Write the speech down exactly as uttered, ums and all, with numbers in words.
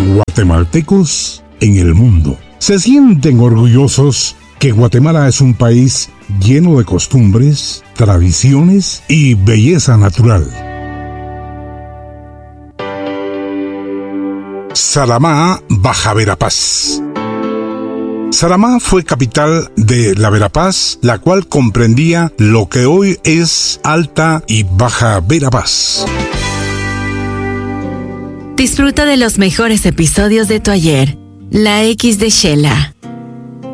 Guatemaltecos en el mundo se sienten orgullosos que Guatemala es un país lleno de costumbres, tradiciones y belleza natural. Saramá, Baja Verapaz. Saramá fue capital de la Verapaz, la cual comprendía lo que hoy es Alta y Baja Verapaz. Disfruta de los mejores episodios de Tu Ayer, La X de Shela.